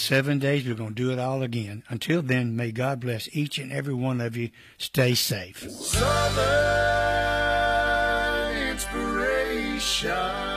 7 days, we're going to do it all again. Until then, may God bless each and every one of you. Stay safe. Southern Inspiration.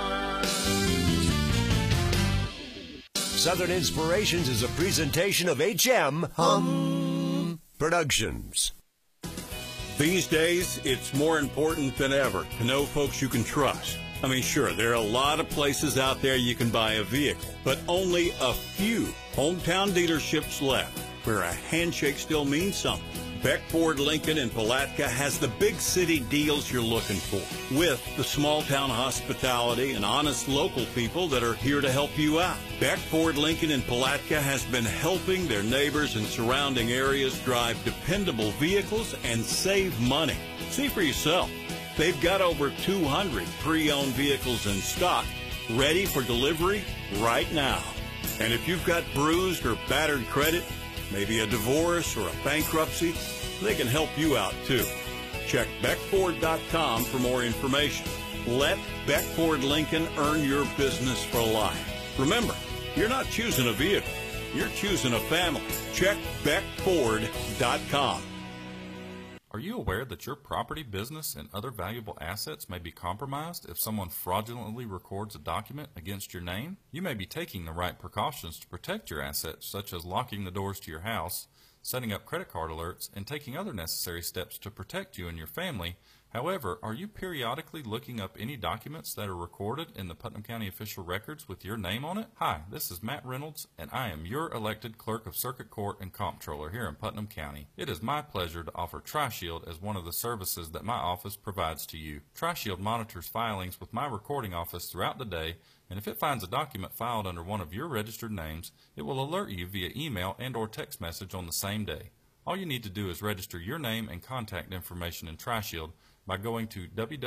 Southern Inspirations is a presentation of HM Productions. These days, it's more important than ever to know folks you can trust. I mean, sure, there are a lot of places out there you can buy a vehicle, but only a few hometown dealerships left where a handshake still means something. Beck Ford Lincoln in Palatka has the big city deals you're looking for, with the small town hospitality and honest local people that are here to help you out. Beck Ford Lincoln in Palatka has been helping their neighbors in surrounding areas drive dependable vehicles and save money. See for yourself. They've got over 200 pre-owned vehicles in stock, ready for delivery right now. And if you've got bruised or battered credit, maybe a divorce or a bankruptcy, they can help you out too. Check BeckFord.com for more information. Let Beck Ford Lincoln earn your business for life. Remember, you're not choosing a vehicle, you're choosing a family. Check BeckFord.com. Are you aware that your property, business, and other valuable assets may be compromised if someone fraudulently records a document against your name? You may be taking the right precautions to protect your assets, such as locking the doors to your house, setting up credit card alerts, and taking other necessary steps to protect you and your family. However, are you periodically looking up any documents that are recorded in the Putnam County official records with your name on it? Hi, this is Matt Reynolds, and I am your elected Clerk of Circuit Court and Comptroller here in Putnam County. It is my pleasure to offer TriShield as one of the services that my office provides to you. TriShield monitors filings with my recording office throughout the day, and if it finds a document filed under one of your registered names, it will alert you via email and or text message on the same day. All you need to do is register your name and contact information in TriShield by going to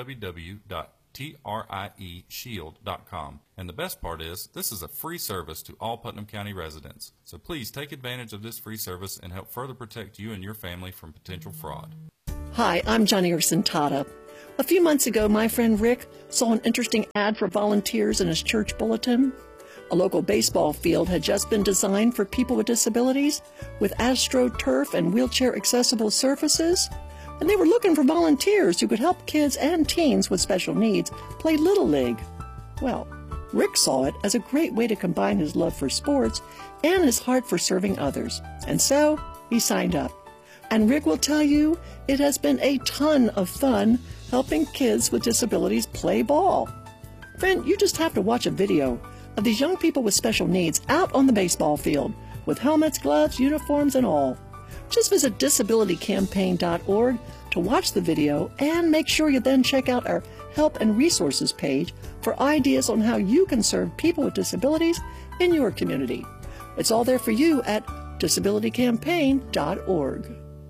www.trieshield.com. And the best part is, this is a free service to all Putnam County residents. So please take advantage of this free service and help further protect you and your family from potential fraud. Hi, I'm Johnny Erson Tata. A few months ago, my friend Rick saw an interesting ad for volunteers in his church bulletin. A local baseball field had just been designed for people with disabilities with AstroTurf and wheelchair-accessible surfaces. And they were looking for volunteers who could help kids and teens with special needs play Little League. Well, Rick saw it as a great way to combine his love for sports and his heart for serving others. And so he signed up. And Rick will tell you it has been a ton of fun helping kids with disabilities play ball. Friend, you just have to watch a video of these young people with special needs out on the baseball field with helmets, gloves, uniforms, and all. Just visit disabilitycampaign.org to watch the video and make sure you then check out our Help and Resources page for ideas on how you can serve people with disabilities in your community. It's all there for you at disabilitycampaign.org.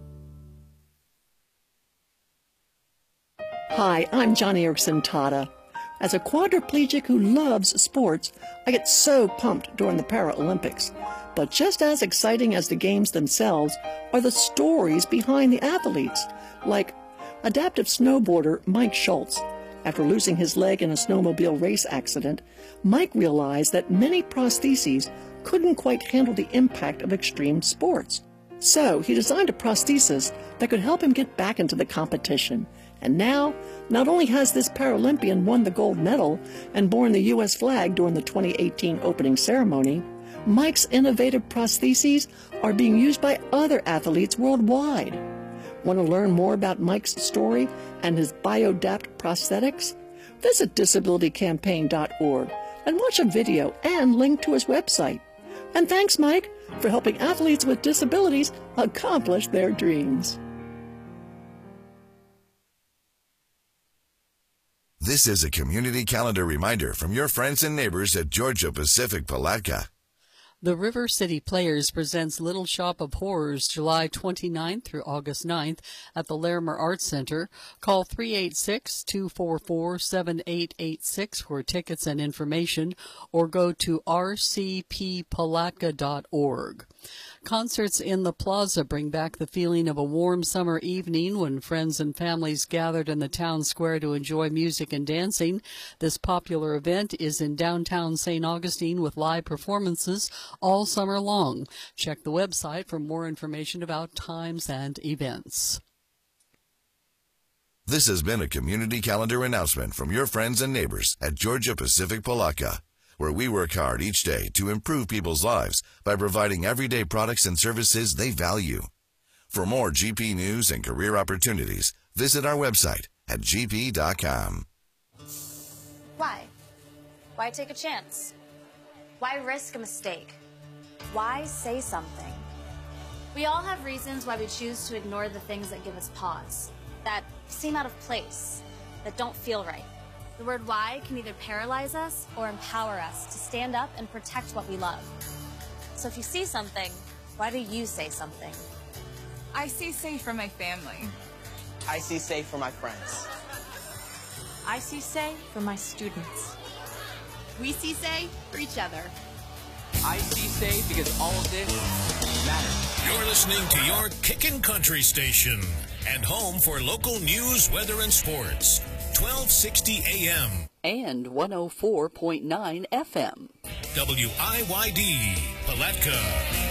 Hi, I'm Johnny Erson Tata. As a quadriplegic who loves sports, I get so pumped during the Paralympics. But just as exciting as the games themselves are the stories behind the athletes, like adaptive snowboarder Mike Schultz. After losing his leg in a snowmobile race accident, Mike realized that many prostheses couldn't quite handle the impact of extreme sports. So he designed a prosthesis that could help him get back into the competition. And now, not only has this Paralympian won the gold medal and borne the U.S. flag during the 2018 opening ceremony, Mike's innovative prostheses are being used by other athletes worldwide. Want to learn more about Mike's story and his BioDapt prosthetics? Visit disabilitycampaign.org and watch a video and link to his website. And thanks, Mike, for helping athletes with disabilities accomplish their dreams. This is a community calendar reminder from your friends and neighbors at Georgia Pacific Palatka. The River City Players presents Little Shop of Horrors July 29th through August 9th at the Larimer Arts Center. Call 386-244-7886 for tickets and information, or go to rcppalatka.org. Concerts in the Plaza bring back the feeling of a warm summer evening when friends and families gathered in the town square to enjoy music and dancing. This popular event is in downtown St. Augustine with live performances all summer long. Check the website for more information about times and events. This has been a community calendar announcement from your friends and neighbors at Georgia Pacific Palatka, where we work hard each day to improve people's lives by providing everyday products and services they value. For more GP news and career opportunities, visit our website at gp.com. Why? Why take a chance? Why risk a mistake? Why say something? We all have reasons why we choose to ignore the things that give us pause, that seem out of place, that don't feel right. The word why can either paralyze us or empower us to stand up and protect what we love. So if you see something, why do you say something? I see safe for my family. I see safe for my friends. I see say for my students. We see say for each other. I see safe because all of this matters. You're listening to your Kickin' Country station and home for local news, weather, and sports. 1260 AM. And 104.9 FM. WIYD, Palatka.